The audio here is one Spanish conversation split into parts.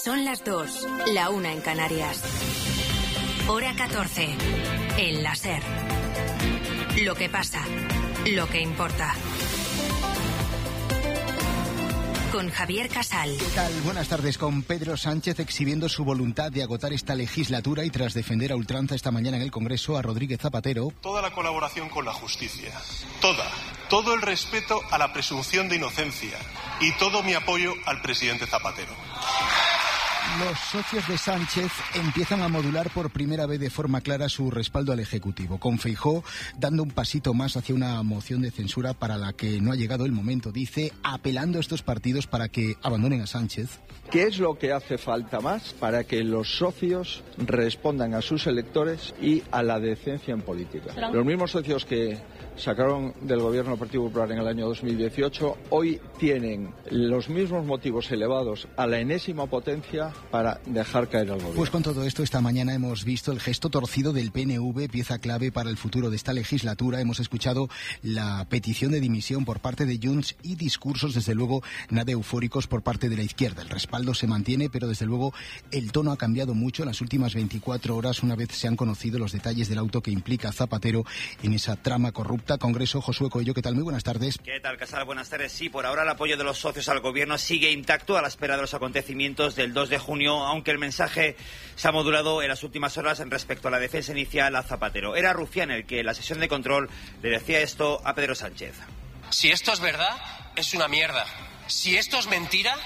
Son las 2, la 1 en Canarias. Hora 14, en la SER. Lo que pasa, lo que importa. Con Javier Casal. ¿Qué tal? Buenas tardes. Con Pedro Sánchez exhibiendo su voluntad de agotar esta legislatura y tras defender a ultranza esta mañana en el Congreso a Rodríguez Zapatero. Toda la colaboración con la justicia, todo el respeto a la presunción de inocencia y todo mi apoyo al presidente Zapatero. Los socios de Sánchez empiezan a modular por primera vez de forma clara su respaldo al Ejecutivo, con Feijóo dando un pasito más hacia una moción de censura para la que no ha llegado el momento, dice, apelando a estos partidos para que abandonen a Sánchez. ¿Qué es lo que hace falta más para que los socios respondan a sus electores y a la decencia en política? Los mismos socios que sacaron del gobierno del Partido Popular en el año 2018, hoy tienen los mismos motivos elevados a la enésima potencia para dejar caer al gobierno. Pues con todo esto, esta mañana hemos visto el gesto torcido del PNV, pieza clave para el futuro de esta legislatura. Hemos escuchado la petición de dimisión por parte de Junts y discursos, desde luego, nada eufóricos por parte de la izquierda. El respaldo se mantiene, pero desde luego el tono ha cambiado mucho en las últimas 24 horas, una vez se han conocido los detalles del auto que implica a Zapatero en esa trama corrupta. Congreso, Josué Coello, ¿qué tal? Muy buenas tardes. ¿Qué tal, Casal? Buenas tardes. Sí, por ahora el apoyo de los socios al gobierno sigue intacto a la espera de los acontecimientos del 2 de junio, aunque el mensaje se ha modulado en las últimas horas en respecto a la defensa inicial a Zapatero. Era Rufián el que en la sesión de control le decía esto a Pedro Sánchez. Si esto es verdad, es una mierda. Si esto es mentira,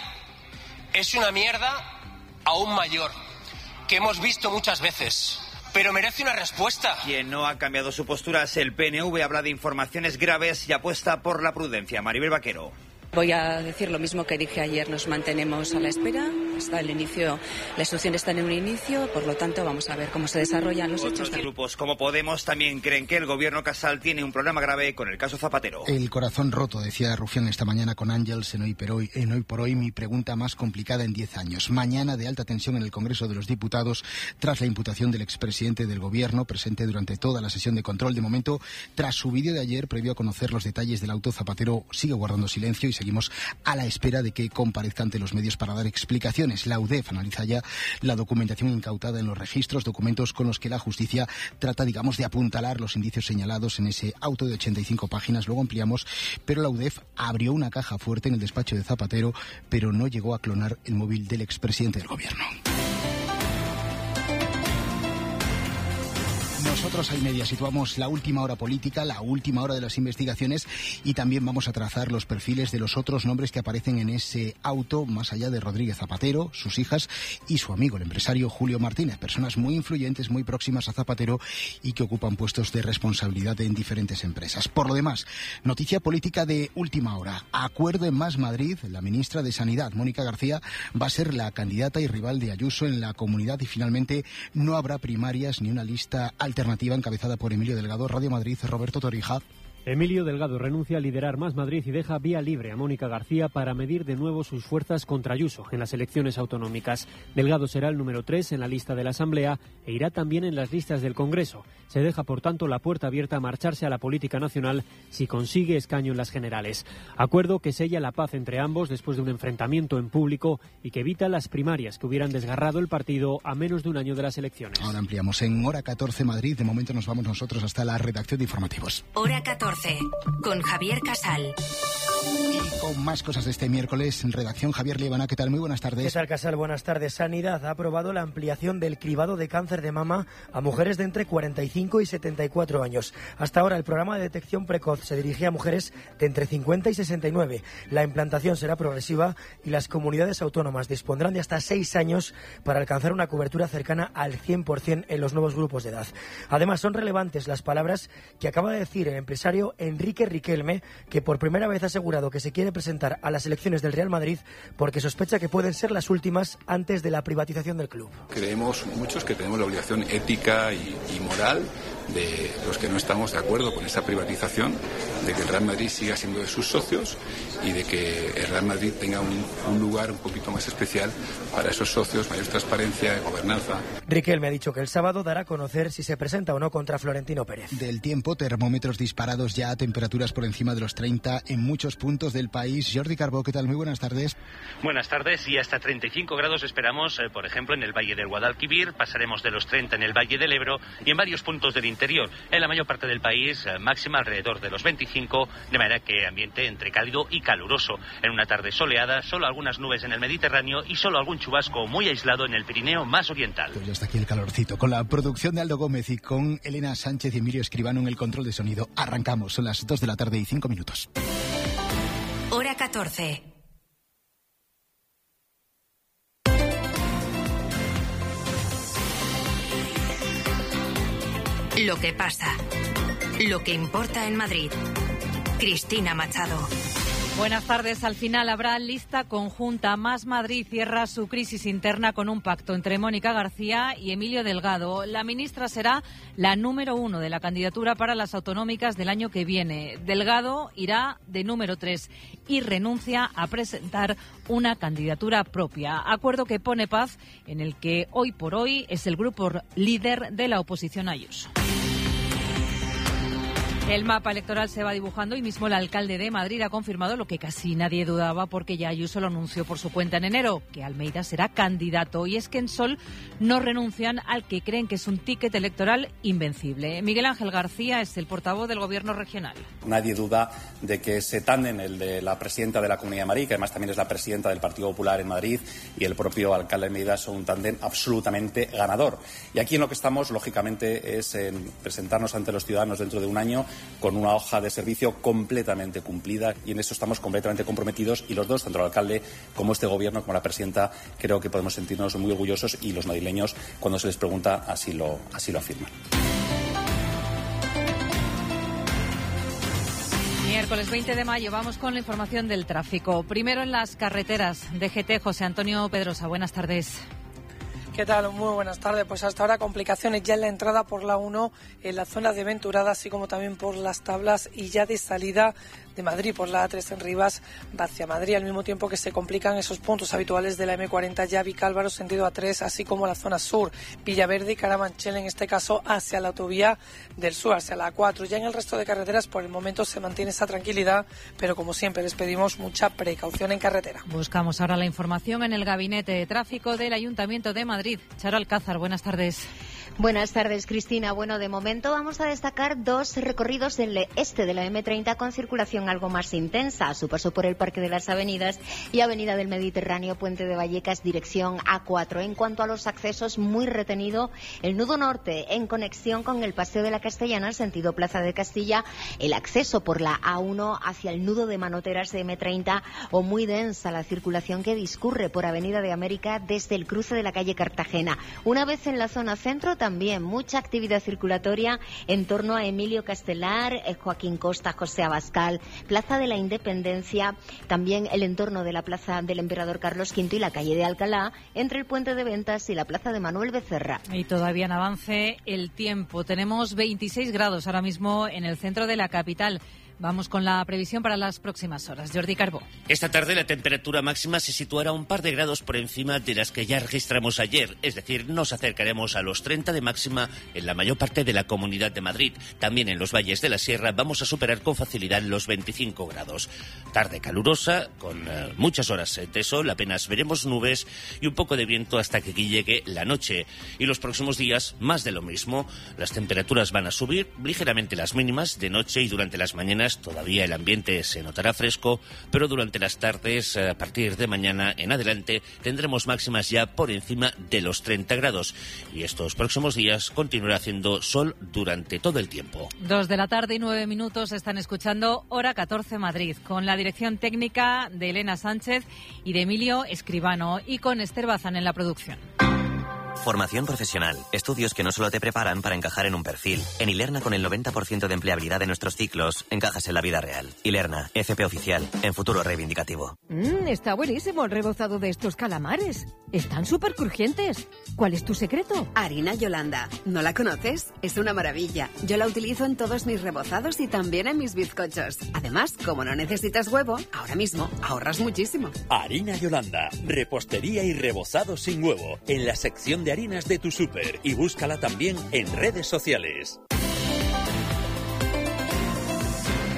es una mierda aún mayor, que hemos visto muchas veces. Pero merece una respuesta. Quien no ha cambiado su postura es el PNV, habla de informaciones graves y apuesta por la prudencia. Maribel Vaquero. Voy a decir lo mismo que dije ayer, nos mantenemos a la espera, hasta el inicio, la instrucción está en un inicio, por lo tanto vamos a ver cómo se desarrollan los hechos. Otros grupos como Podemos también creen que el gobierno Casal tiene un problema grave con el caso Zapatero. El corazón roto, decía Rufián esta mañana con Ángels en Hoy por Hoy, mi pregunta más complicada en 10 años. Mañana de alta tensión en el Congreso de los Diputados tras la imputación del expresidente del gobierno, presente durante toda la sesión de control. De momento, tras su vídeo de ayer, previo a conocer los detalles del auto, Zapatero sigue guardando silencio y seguimos a la espera de que comparezca ante los medios para dar explicaciones. La UDEF analiza ya la documentación incautada en los registros, documentos con los que la justicia trata, digamos, de apuntalar los indicios señalados en ese auto de 85 páginas. Luego ampliamos, pero la UDEF abrió una caja fuerte en el despacho de Zapatero, pero no llegó a clonar el móvil del expresidente del gobierno. Nosotros ahí media situamos la última hora política, la última hora de las investigaciones y también vamos a trazar los perfiles de los otros nombres que aparecen en ese auto, más allá de Rodríguez Zapatero, sus hijas y su amigo, el empresario Julio Martínez, personas muy influyentes, muy próximas a Zapatero y que ocupan puestos de responsabilidad en diferentes empresas. Por lo demás, noticia política de última hora. Acuerdo en Más Madrid, la ministra de Sanidad, Mónica García, va a ser la candidata y rival de Ayuso en la comunidad y finalmente no habrá primarias ni una lista alternativa encabezada por Emilio Delgado. Radio Madrid, Roberto Torija. Emilio Delgado renuncia a liderar Más Madrid y deja vía libre a Mónica García para medir de nuevo sus fuerzas contra Ayuso en las elecciones autonómicas. Delgado será el número 3 en la lista de la Asamblea e irá también en las listas del Congreso. Se deja, por tanto, la puerta abierta a marcharse a la política nacional si consigue escaño en las generales. Acuerdo que sella la paz entre ambos después de un enfrentamiento en público y que evita las primarias que hubieran desgarrado el partido a menos de un año de las elecciones. Ahora ampliamos en Hora 14 Madrid. De momento nos vamos nosotros hasta la redacción de informativos. Hora 14. Con Javier Casal. Y con más cosas de este miércoles en redacción, Javier Liebana, ¿qué tal? Muy buenas tardes. ¿Qué tal, Casal? Buenas tardes. Sanidad ha aprobado la ampliación del cribado de cáncer de mama a mujeres de entre 45 y 74 años. Hasta ahora el programa de detección precoz se dirigía a mujeres de entre 50 y 69. La implantación será progresiva y las comunidades autónomas dispondrán de hasta 6 años para alcanzar una cobertura cercana al 100% en los nuevos grupos de edad. Además, son relevantes las palabras que acaba de decir el empresario Enrique Riquelme, que por primera vez ha asegurado que se quiere presentar a las elecciones del Real Madrid porque sospecha que pueden ser las últimas antes de la privatización del club. Creemos muchos que tenemos la obligación ética y moral de los que no estamos de acuerdo con esa privatización, de que el Real Madrid siga siendo de sus socios y de que el Real Madrid tenga un lugar un poquito más especial para esos socios, mayor transparencia, gobernanza. Riquelme ha dicho que el sábado dará a conocer si se presenta o no contra Florentino Pérez. Del tiempo, termómetros disparados grados ya, temperaturas por encima de los 30 en muchos puntos del país. Jordi Carbó, ¿qué tal? Muy buenas tardes. Buenas tardes, y hasta 35 grados esperamos, por ejemplo, en el Valle del Guadalquivir. Pasaremos de los 30 en el Valle del Ebro y en varios puntos del interior. En la mayor parte del país, máxima alrededor de los 25, de manera que ambiente entre cálido y caluroso. En una tarde soleada, solo algunas nubes en el Mediterráneo y solo algún chubasco muy aislado en el Pirineo más oriental. Pues ya está aquí el calorcito. Con la producción de Aldo Gómez y con Elena Sánchez y Emilio Escribano en el control de sonido, arrancamos. Son las 2 de la tarde y 5 minutos. Hora 14. Lo que pasa. Lo que importa en Madrid. Cristina Machado. Buenas tardes. Al final habrá lista conjunta. Más Madrid cierra su crisis interna con un pacto entre Mónica García y Emilio Delgado. La ministra será la número 1 de la candidatura para las autonómicas del año que viene. Delgado irá de número 3 y renuncia a presentar una candidatura propia. Acuerdo que pone paz en el que hoy por hoy es el grupo líder de la oposición Ayuso. El mapa electoral se va dibujando y mismo el alcalde de Madrid ha confirmado lo que casi nadie dudaba, porque ya Ayuso lo anunció por su cuenta en enero, que Almeida será candidato. Y es que en Sol no renuncian al que creen que es un ticket electoral invencible. Miguel Ángel García es el portavoz del Gobierno regional. Nadie duda de que ese tándem, el de la presidenta de la Comunidad de Madrid, que además también es la presidenta del Partido Popular en Madrid, y el propio alcalde Almeida, son un tándem absolutamente ganador. Y aquí en lo que estamos, lógicamente, es en presentarnos ante los ciudadanos dentro de un año con una hoja de servicio completamente cumplida, y en eso estamos completamente comprometidos, y los dos, tanto el alcalde como este Gobierno, como la presidenta, creo que podemos sentirnos muy orgullosos, y los madrileños, cuando se les pregunta, así lo afirman. Miércoles 20 de mayo, vamos con la información del tráfico. Primero en las carreteras. DGT, José Antonio Pedrosa, buenas tardes. ¿Qué tal? Muy buenas tardes. Pues hasta ahora complicaciones ya en la entrada por la 1, en la zona de Venturada, así como también por las Tablas, y ya de salida de Madrid por la A3 en Rivas hacia Madrid, al mismo tiempo que se complican esos puntos habituales de la M40, ya Vicálvaro sentido A3, así como la zona sur, Villaverde y Carabanchel, en este caso hacia la autovía del sur, hacia la A4. Ya en el resto de carreteras por el momento se mantiene esa tranquilidad, pero como siempre les pedimos mucha precaución en carretera. Buscamos ahora la información en el Gabinete de Tráfico del Ayuntamiento de Madrid. Charo Alcázar, buenas tardes. Buenas tardes, Cristina. Bueno, de momento vamos a destacar dos recorridos del este de la M30 con circulación algo más intensa, a su paso por el Parque de las Avenidas y Avenida del Mediterráneo, Puente de Vallecas, dirección A4. En cuanto a los accesos, muy retenido el nudo norte en conexión con el Paseo de la Castellana, sentido Plaza de Castilla, el acceso por la A1 hacia el nudo de Manoteras de M30, o muy densa la circulación que discurre por Avenida de América desde el cruce de la calle Cartagena. Una vez en la zona centro, también mucha actividad circulatoria en torno a Emilio Castelar, Joaquín Costa, José Abascal, Plaza de la Independencia, también el entorno de la Plaza del Emperador Carlos V y la calle de Alcalá, entre el Puente de Ventas y la Plaza de Manuel Becerra. Y todavía en avance el tiempo. Tenemos 26 grados ahora mismo en el centro de la capital. Vamos con la previsión para las próximas horas. Jordi Carbó. Esta tarde la temperatura máxima se situará un par de grados por encima de las que ya registramos ayer. Es decir, nos acercaremos a los 30 de máxima en la mayor parte de la Comunidad de Madrid. También en los valles de la Sierra vamos a superar con facilidad los 25 grados. Tarde calurosa, con muchas horas de sol, apenas veremos nubes y un poco de viento hasta que llegue la noche. Y los próximos días, más de lo mismo. Las temperaturas van a subir ligeramente las mínimas de noche, y durante las mañanas todavía el ambiente se notará fresco, pero durante las tardes, a partir de mañana en adelante, tendremos máximas ya por encima de los 30 grados. Y estos próximos días continuará haciendo sol durante todo el tiempo. 2 de la tarde y 9 minutos, están escuchando Hora 14 Madrid, con la dirección técnica de Elena Sánchez y de Emilio Escribano, y con Esther Bazán en la producción. Formación profesional. Estudios que no solo te preparan para encajar en un perfil. En Ilerna, con el 90% de empleabilidad de nuestros ciclos, encajas en la vida real. Ilerna, FP oficial, en futuro reivindicativo. Está buenísimo el rebozado de estos calamares. Están súper crujientes. ¿Cuál es tu secreto? Harina Yolanda. ¿No la conoces? Es una maravilla. Yo la utilizo en todos mis rebozados y también en mis bizcochos. Además, como no necesitas huevo, ahora mismo ahorras muchísimo. Harina Yolanda. Repostería y rebozado sin huevo. En la sección de harinas de tu súper, y búscala también en redes sociales.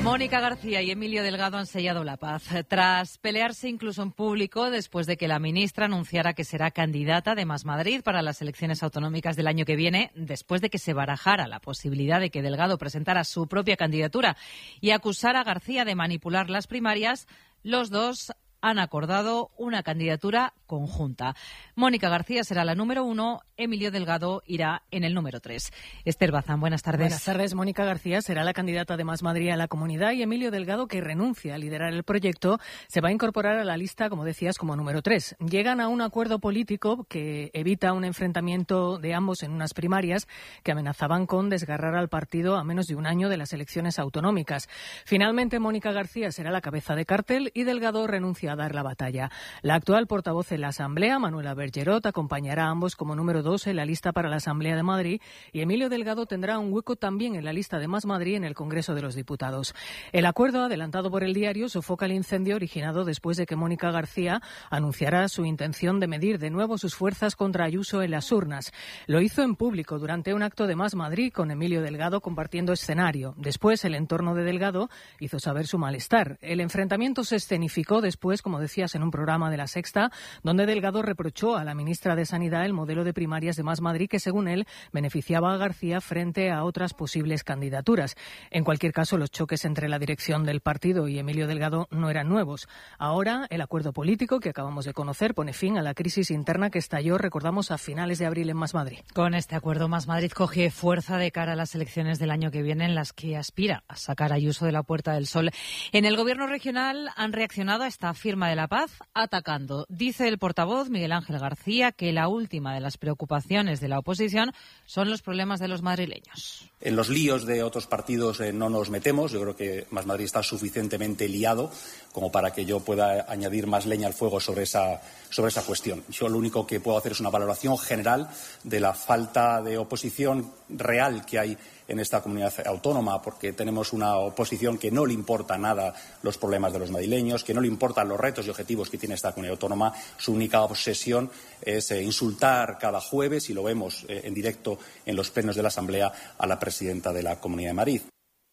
Mónica García y Emilio Delgado han sellado la paz. Tras pelearse incluso en público después de que la ministra anunciara que será candidata de Más Madrid para las elecciones autonómicas del año que viene, después de que se barajara la posibilidad de que Delgado presentara su propia candidatura y acusara a García de manipular las primarias, los dos han acordado una candidatura conjunta. Mónica García será la número 1, Emilio Delgado irá en el número 3. Esther Bazán, buenas tardes. Buenas tardes. Mónica García será la candidata de Más Madrid a la Comunidad y Emilio Delgado, que renuncia a liderar el proyecto, se va a incorporar a la lista, como decías, como número 3. Llegan a un acuerdo político que evita un enfrentamiento de ambos en unas primarias que amenazaban con desgarrar al partido a menos de un año de las elecciones autonómicas. Finalmente, Mónica García será la cabeza de cartel y Delgado renuncia a dar la batalla. La actual portavoz en la Asamblea, Manuela Bergerot, acompañará a ambos como número 2 en la lista para la Asamblea de Madrid y Emilio Delgado tendrá un hueco también en la lista de Más Madrid en el Congreso de los Diputados. El acuerdo, adelantado por El Diario, sofoca el incendio originado después de que Mónica García anunciara su intención de medir de nuevo sus fuerzas contra Ayuso en las urnas. Lo hizo en público durante un acto de Más Madrid con Emilio Delgado compartiendo escenario. Después, el entorno de Delgado hizo saber su malestar. El enfrentamiento se escenificó después, como decías, en un programa de La Sexta, donde Delgado reprochó a la ministra de Sanidad el modelo de primarias de Más Madrid que, según él, beneficiaba a García frente a otras posibles candidaturas. En cualquier caso, los choques entre la dirección del partido y Emilio Delgado no eran nuevos. Ahora, el acuerdo político que acabamos de conocer pone fin a la crisis interna que estalló, recordamos, a finales de abril en Más Madrid. Con este acuerdo, Más Madrid coge fuerza de cara a las elecciones del año que viene, en las que aspira a sacar a Ayuso de la Puerta del Sol. En el Gobierno regional han reaccionado a esta firma de la paz atacando. Dice el portavoz Miguel Ángel García que la última de las preocupaciones de la oposición son los problemas de los madrileños. En los líos de otros partidos no nos metemos. Yo creo que Más Madrid está suficientemente liado como para que yo pueda añadir más leña al fuego sobre esa cuestión. Yo lo único que puedo hacer es una valoración general de la falta de oposición real que hay en esta comunidad autónoma, porque tenemos una oposición que no le importa nada los problemas de los madrileños, que no le importan los retos y objetivos que tiene esta comunidad autónoma. Su única obsesión es insultar cada jueves, y lo vemos en directo en los plenos de la Asamblea, a la presidenta de la Comunidad de Madrid.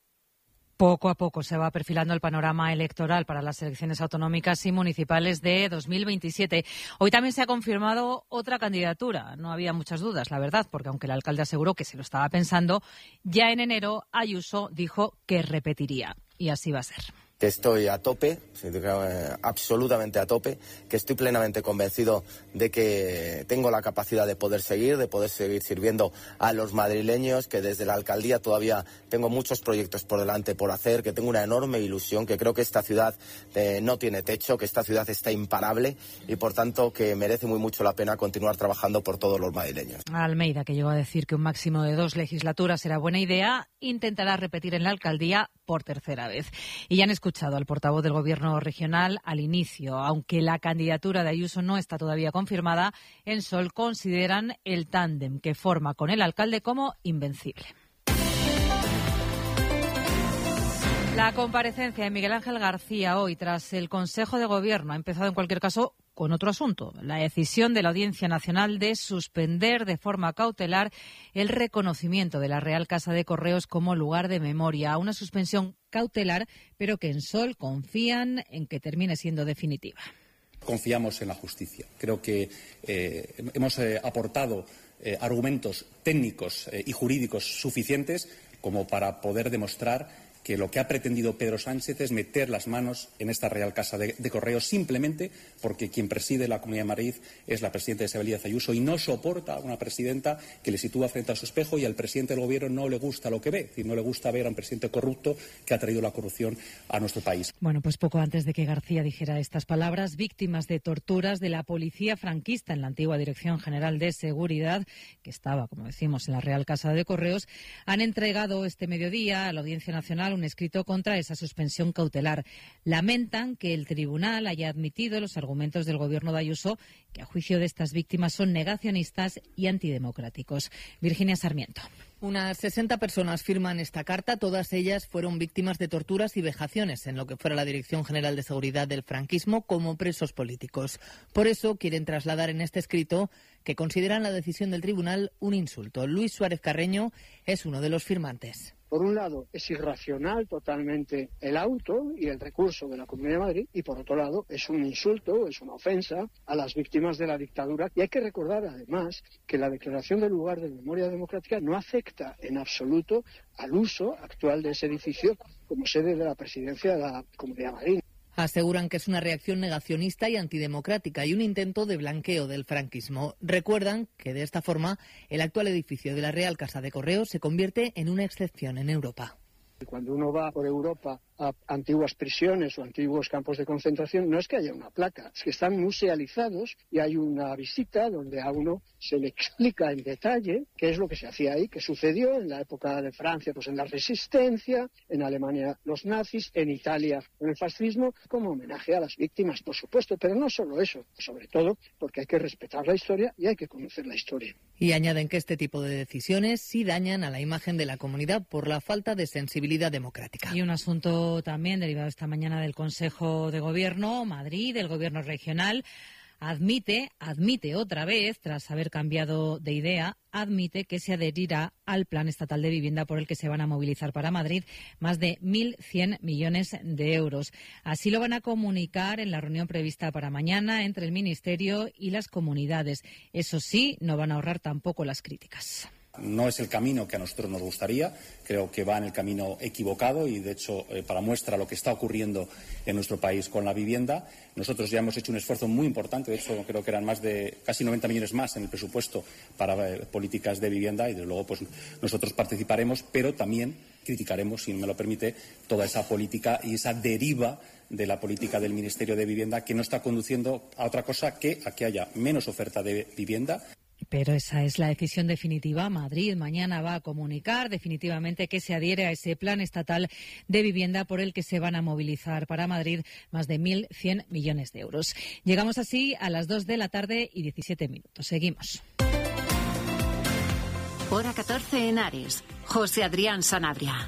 Poco a poco se va perfilando el panorama electoral para las elecciones autonómicas y municipales de 2027. Hoy también se ha confirmado otra candidatura. No había muchas dudas, la verdad, porque aunque el alcalde aseguró que se lo estaba pensando, ya en enero Ayuso dijo que repetiría. Y así va a ser. Que estoy a tope, absolutamente a tope, que estoy plenamente convencido de que tengo la capacidad de poder seguir sirviendo a los madrileños, que desde la alcaldía todavía tengo muchos proyectos por delante por hacer, que tengo una enorme ilusión, que creo que esta ciudad no tiene techo, que esta ciudad está imparable y, por tanto, que merece muy mucho la pena continuar trabajando por todos los madrileños. Almeida, que llegó a decir que un máximo de 2 legislaturas era buena idea, intentará repetir en la alcaldía por tercera vez. Y ya han escuchado al portavoz del Gobierno regional al inicio. Aunque la candidatura de Ayuso no está todavía confirmada, en Sol consideran el tándem que forma con el alcalde como invencible. La comparecencia de Miguel Ángel García hoy tras el Consejo de Gobierno ha empezado en cualquier caso con otro asunto, la decisión de la Audiencia Nacional de suspender de forma cautelar el reconocimiento de la Real Casa de Correos como lugar de memoria, una suspensión cautelar, pero que en Sol confían en que termine siendo definitiva. Confiamos en la justicia. Creo que hemos aportado argumentos técnicos y jurídicos suficientes como para poder demostrar que lo que ha pretendido Pedro Sánchez es meter las manos en esta Real Casa de Correos simplemente porque quien preside la Comunidad de Madrid es la presidenta Isabel Díaz Ayuso y no soporta a una presidenta que le sitúa frente a su espejo, y al presidente del Gobierno no le gusta lo que ve, es decir, no le gusta ver a un presidente corrupto que ha traído la corrupción a nuestro país. Bueno, pues poco antes de que García dijera estas palabras, víctimas de torturas de la policía franquista en la antigua Dirección General de Seguridad, que estaba, como decimos, en la Real Casa de Correos, han entregado este mediodía a la Audiencia Nacional un escrito contra esa suspensión cautelar. Lamentan que el tribunal haya admitido los argumentos del Gobierno de Ayuso, que a juicio de estas víctimas son negacionistas y antidemocráticos. Virginia Sarmiento. Unas 60 personas firman esta carta. Todas ellas fueron víctimas de torturas y vejaciones en lo que fuera la Dirección General de Seguridad del franquismo como presos políticos. Por eso quieren trasladar en este escrito que consideran la decisión del tribunal un insulto. Luis Suárez Carreño es uno de los firmantes. Por un lado, es irracional totalmente el auto y el recurso de la Comunidad de Madrid, y por otro lado, es un insulto, es una ofensa a las víctimas de la dictadura. Y hay que recordar, además, que la declaración del lugar de memoria democrática no afecta en absoluto al uso actual de ese edificio como sede de la presidencia de la Comunidad de Madrid. Aseguran que es una reacción negacionista y antidemocrática y un intento de blanqueo del franquismo. Recuerdan que de esta forma el actual edificio de la Real Casa de Correos se convierte en una excepción en Europa. Cuando uno va por Europa a antiguas prisiones o antiguos campos de concentración, no es que haya una placa, es que están musealizados y hay una visita donde a uno se le explica en detalle qué es lo que se hacía ahí, qué sucedió en la época de Francia, pues en la Resistencia, en Alemania los nazis, en Italia en el fascismo, como homenaje a las víctimas, por supuesto, pero no solo eso, sobre todo porque hay que respetar la historia y hay que conocer la historia. Y añaden que este tipo de decisiones sí dañan a la imagen de la comunidad por la falta de sensibilidad democrática. Y un asunto también derivado esta mañana del Consejo de Gobierno, Madrid, del Gobierno regional, admite otra vez, tras haber cambiado de idea, admite que se adherirá al Plan Estatal de Vivienda por el que se van a movilizar para Madrid más de 1.100 millones de euros. Así lo van a comunicar en la reunión prevista para mañana entre el Ministerio y las comunidades. Eso sí, no van a ahorrar tampoco las críticas. No es el camino que a nosotros nos gustaría, creo que va en el camino equivocado y, de hecho, para muestra lo que está ocurriendo en nuestro país con la vivienda. Nosotros ya hemos hecho un esfuerzo muy importante, de hecho creo que eran más de casi 90 millones más en el presupuesto para políticas de vivienda y, desde luego, pues nosotros participaremos, pero también criticaremos, si me lo permite, toda esa política y esa deriva de la política del Ministerio de Vivienda que no está conduciendo a otra cosa que a que haya menos oferta de vivienda. Pero esa es la decisión definitiva. Madrid mañana va a comunicar definitivamente que se adhiere a ese plan estatal de vivienda por el que se van a movilizar para Madrid más de 1.100 millones de euros. Llegamos así a las 2 de la tarde y 17 minutos. Seguimos. Hora 14 en Ares. José Adrián Sanabria.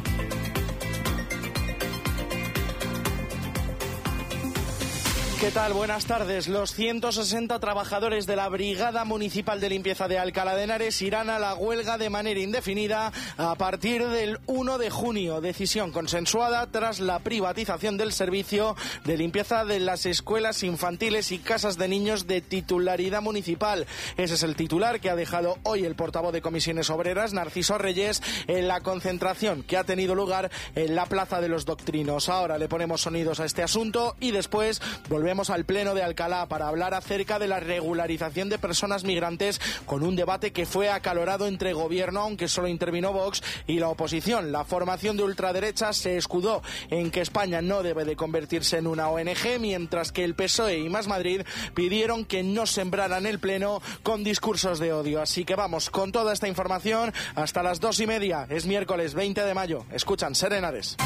¿Qué tal? Buenas tardes. Los 160 trabajadores de la Brigada Municipal de Limpieza de Alcalá de Henares irán a la huelga de manera indefinida a partir del 1 de junio. Decisión consensuada tras la privatización del servicio de limpieza de las escuelas infantiles y casas de niños de titularidad municipal. Ese es el titular que ha dejado hoy el portavoz de Comisiones Obreras, Narciso Reyes, en la concentración que ha tenido lugar en la Plaza de los Doctrinos. Ahora le ponemos sonidos a este asunto y después volvemos al Pleno de Alcalá para hablar acerca de la regularización de personas migrantes, con un debate que fue acalorado entre Gobierno, aunque solo intervino Vox, y la oposición. La formación de ultraderecha se escudó en que España no debe de convertirse en una ONG, mientras que el PSOE y Más Madrid pidieron que no sembraran el Pleno con discursos de odio. Así que vamos con toda esta información hasta las 2:30. Es miércoles 20 de mayo. Escuchan Ser Henares.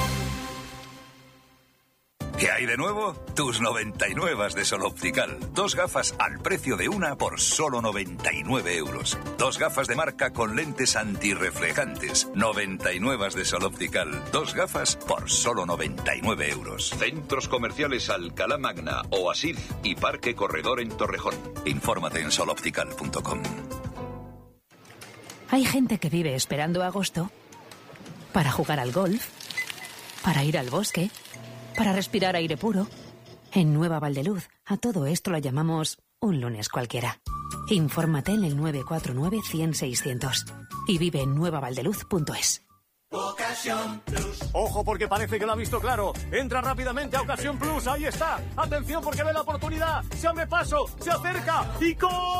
¿Qué hay de nuevo? Tus 99 de Sol Optical. 2 gafas al precio de una por solo 99 euros. 2 gafas de marca con lentes antirreflejantes. 99 de Sol Optical. 2 gafas por solo 99 euros. Centros comerciales Alcalá Magna, Oasis y Parque Corredor en Torrejón. Infórmate en soloptical.com. Hay gente que vive esperando agosto para jugar al golf, para ir al bosque, para respirar aire puro. En Nueva Valdeluz, a todo esto lo llamamos un lunes cualquiera. Infórmate en el 949-100-600 y vive en nuevavaldeluz.es. Ocasión Plus. Ojo, porque parece que lo ha visto claro. Entra rápidamente a Ocasión Plus. Ahí está. Atención, porque ve la oportunidad. Se abre paso, se acerca y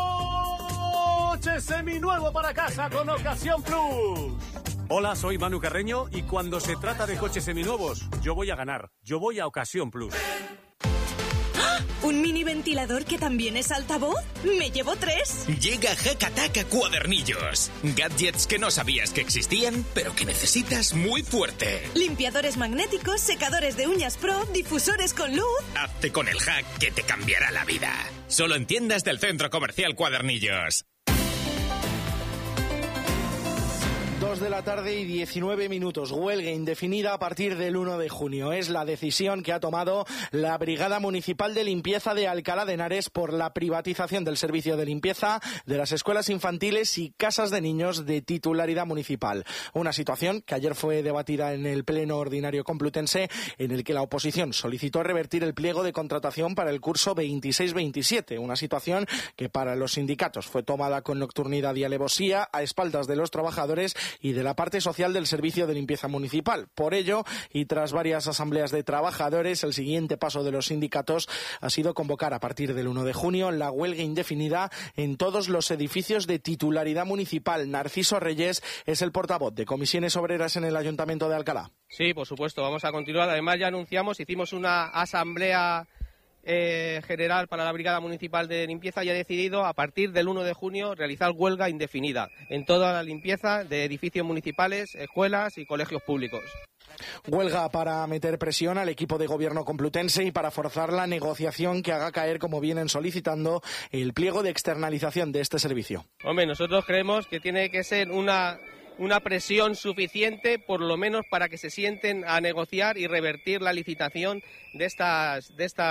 coche seminuevo para casa con Ocasión Plus. Hola, soy Manu Carreño y cuando se trata de coches seminuevos, yo voy a ganar. Yo voy a Ocasión Plus. ¡Ah! ¿Un mini ventilador que también es altavoz? ¡Me llevo 3! Llega Hack Cuadernillos. Gadgets que no sabías que existían, pero que necesitas muy fuerte. Limpiadores magnéticos, secadores de uñas pro, difusores con luz. Hazte con el hack que te cambiará la vida. Solo en tiendas del Centro Comercial Cuadernillos. 2 de la tarde y 19 minutos. Huelga indefinida a partir del 1 de junio. Es la decisión que ha tomado la Brigada Municipal de Limpieza de Alcalá de Henares por la privatización del servicio de limpieza de las escuelas infantiles y casas de niños de titularidad municipal. Una situación que ayer fue debatida en el Pleno Ordinario Complutense, en el que la oposición solicitó revertir el pliego de contratación para el curso 26-27. Una situación que para los sindicatos fue tomada con nocturnidad y alevosía a espaldas de los trabajadores y de la parte social del servicio de limpieza municipal. Por ello, y tras varias asambleas de trabajadores, el siguiente paso de los sindicatos ha sido convocar a partir del 1 de junio la huelga indefinida en todos los edificios de titularidad municipal. Narciso Reyes es el portavoz de Comisiones Obreras en el Ayuntamiento de Alcalá. Sí, por supuesto, vamos a continuar. Además, ya anunciamos, hicimos una asamblea general para la Brigada Municipal de Limpieza y ha decidido a partir del 1 de junio realizar huelga indefinida en toda la limpieza de edificios municipales, escuelas y colegios públicos. Huelga para meter presión al equipo de gobierno complutense y para forzar la negociación que haga caer, como vienen solicitando, el pliego de externalización de este servicio. Hombre, nosotros creemos que tiene que ser una presión suficiente, por lo menos para que se sienten a negociar y revertir la licitación de esta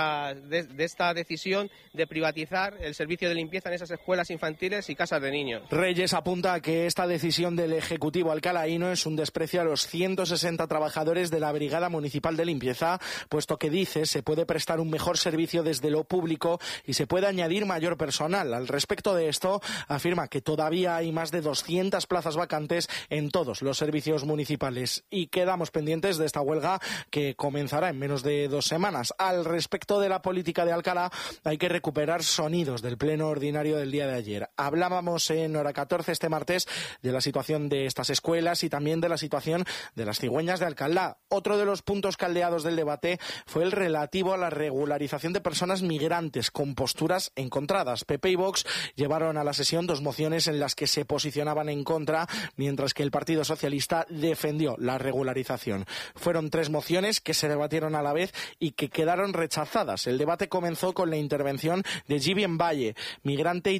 decisión de privatizar el servicio de limpieza en esas escuelas infantiles y casas de niños. Reyes apunta a que esta decisión del Ejecutivo alcalaíno es un desprecio a los 160 trabajadores de la Brigada Municipal de Limpieza, puesto que dice se puede prestar un mejor servicio desde lo público y se puede añadir mayor personal. Al respecto de esto, afirma que todavía hay más de 200 plazas vacantes en todos los servicios municipales y quedamos pendientes de esta huelga que comenzará en menos de 2 semanas. Al respecto de la política de Alcalá, hay que recuperar sonidos del pleno ordinario del día de ayer. Hablábamos en Hora 14 este martes de la situación de estas escuelas y también de la situación de las cigüeñas de Alcalá. Otro de los puntos caldeados del debate fue el relativo a la regularización de personas migrantes con posturas encontradas. PP y Vox llevaron a la sesión 2 mociones en las que se posicionaban en contra, mientras que el Partido Socialista defendió la regularización. Fueron 3 mociones que se debatieron a la vez y que quedaron rechazadas. El debate comenzó con la intervención de Gibien Valle, migrante y